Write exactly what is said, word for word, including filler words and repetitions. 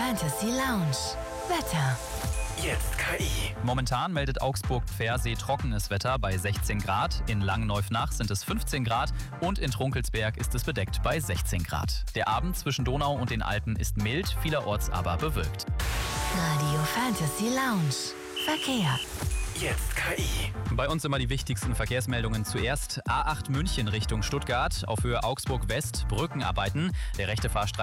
Fantasy Lounge. Wetter. Jetzt K I. Momentan meldet Augsburg-Pfersee trockenes Wetter bei sechzehn Grad. In Langenneuf-Nach sind es fünfzehn Grad und in Trunkelsberg ist es bedeckt bei sechzehn Grad. Der Abend zwischen Donau und den Alpen ist mild, vielerorts aber bewölkt. Radio Fantasy Lounge. Verkehr. Jetzt K I. Bei uns immer die wichtigsten Verkehrsmeldungen zuerst. A acht München Richtung Stuttgart. Auf Höhe Augsburg West Brückenarbeiten. Der rechte Fahrstreifen